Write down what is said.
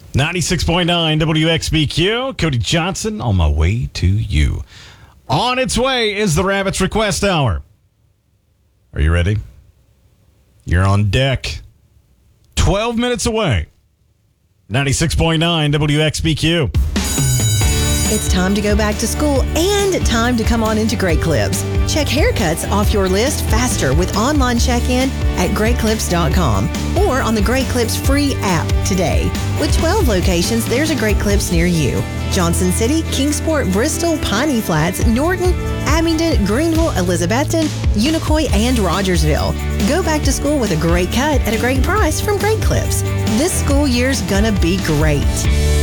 96.9 WXBQ. Cody Johnson on my way to you. On its way is the Rabbits Request Hour. Are you ready? You're on deck. 12 minutes away. 96.9 WXBQ. It's time to go back to school and time to come on into Great Clips. Check haircuts off your list faster with online check-in at greatclips.com or on the Great Clips free app today. With 12 locations, there's a Great Clips near you. Johnson City, Kingsport, Bristol, Piney Flats, Norton, Abingdon, Greenville, Elizabethton, Unicoi, and Rogersville. Go back to school with a great cut at a great price from Great Clips. This school year's gonna be great.